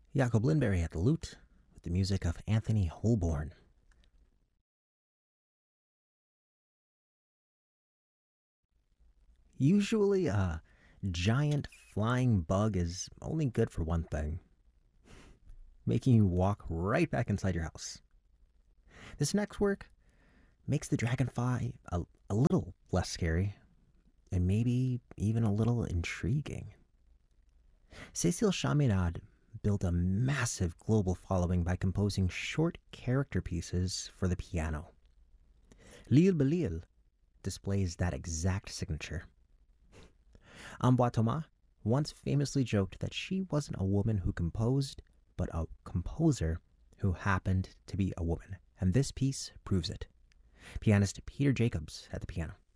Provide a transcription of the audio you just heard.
Jacob Lindberry at the lute with the music of Anthony Holborn. Usually, a giant flying bug is only good for one thing, making you walk right back inside your house. This next work makes the dragonfly a little less scary, and maybe even a little intriguing. Cécile Chaminade built a massive global following by composing short character pieces for the piano. L'Île Belle displays that exact signature. Ambroise Thomas once famously joked that she wasn't a woman who composed, but a composer who happened to be a woman, and this piece proves it. Pianist Peter Jacobs at the piano.